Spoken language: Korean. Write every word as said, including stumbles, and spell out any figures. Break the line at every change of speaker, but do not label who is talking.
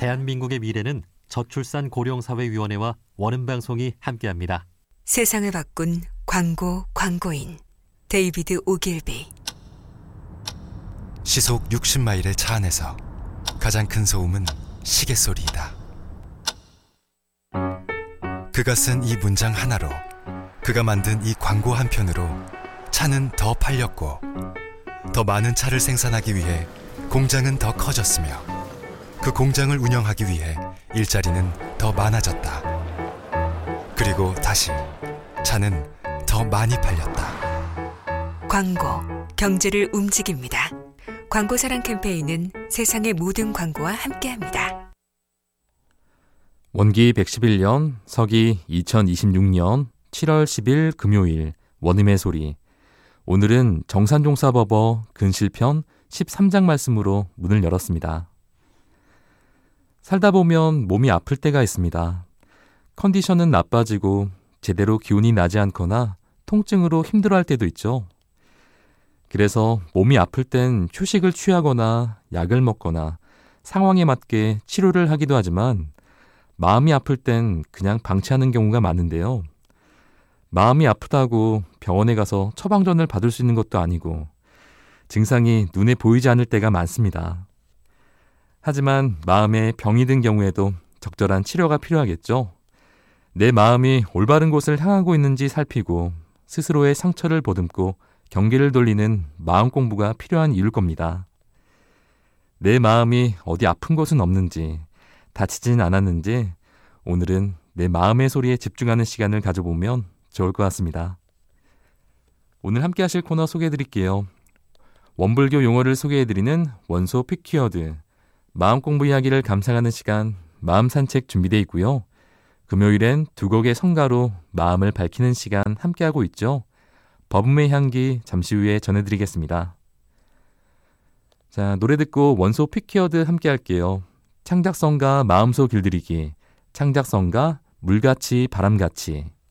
대한민국의 미래는 저출산 고령사회위원회와 원음방송이 함께합니다.
세상을 바꾼 광고 광고인 데이비드 오길비.
시속 육십 마일의 차 안에서 가장 큰 소음은 시계 소리이다. 그가 쓴 이 문장 하나로, 그가 만든 이 광고 한 편으로 차는 더 팔렸고, 더 많은 차를 생산하기 위해 공장은 더 커졌으며, 그 공장을 운영하기 위해 일자리는 더 많아졌다. 그리고 다시 차는 더 많이 팔렸다.
광고, 경제를 움직입니다. 광고사랑 캠페인은 세상의 모든 광고와 함께합니다.
원기 백십일 년, 서기 이천이십육 년 칠월 십일 금요일, 원음의 소리. 오늘은 정산종사법어 근실편 십삼 장 말씀으로 문을 열었습니다. 살다 보면 몸이 아플 때가 있습니다. 컨디션은 나빠지고 제대로 기운이 나지 않거나 통증으로 힘들어할 때도 있죠. 그래서 몸이 아플 땐 휴식을 취하거나 약을 먹거나 상황에 맞게 치료를 하기도 하지만, 마음이 아플 땐 그냥 방치하는 경우가 많은데요. 마음이 아프다고 병원에 가서 처방전을 받을 수 있는 것도 아니고 증상이 눈에 보이지 않을 때가 많습니다. 하지만 마음에 병이 든 경우에도 적절한 치료가 필요하겠죠. 내 마음이 올바른 곳을 향하고 있는지 살피고 스스로의 상처를 보듬고 경계를 돌리는 마음 공부가 필요한 이유일 겁니다. 내 마음이 어디 아픈 곳은 없는지, 다치진 않았는지 오늘은 내 마음의 소리에 집중하는 시간을 가져보면 좋을 것 같습니다. 오늘 함께 하실 코너 소개해드릴게요. 원불교 용어를 소개해드리는 원소 픽키워드, 마음 공부 이야기를 감상하는 시간 마음 산책 준비되어 있고요. 금요일엔 두 곡의 성가로 마음을 밝히는 시간 함께하고 있죠. 법음의 향기 잠시 후에 전해드리겠습니다. 자, 노래 듣고 원소 픽키워드 함께 할게요. 창작성가 마음소 길들이기, 창작성가 물같이 바람같이.